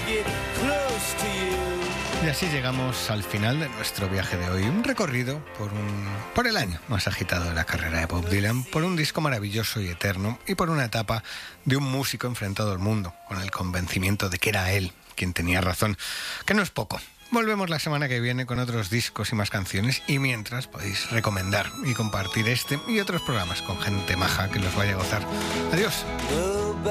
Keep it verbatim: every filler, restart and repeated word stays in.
Y así llegamos al final de nuestro viaje de hoy, un recorrido por un por el año más agitado de la carrera de Bob Dylan, por un disco maravilloso y eterno y por una etapa de un músico enfrentado al mundo, con el convencimiento de que era él quien tenía razón, que no es poco. Volvemos la semana que viene con otros discos y más canciones, y mientras podéis recomendar y compartir este y otros programas con gente maja que los vaya a gozar. Adiós.